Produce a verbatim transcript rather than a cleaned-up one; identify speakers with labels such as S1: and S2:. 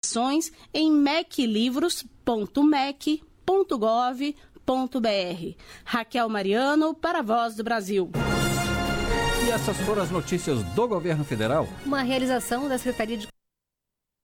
S1: Informações em meclivros ponto mec ponto gov ponto br. Raquel Mariano, para a Voz do Brasil.
S2: E essas foram as notícias do Governo Federal.
S3: Uma realização da Secretaria de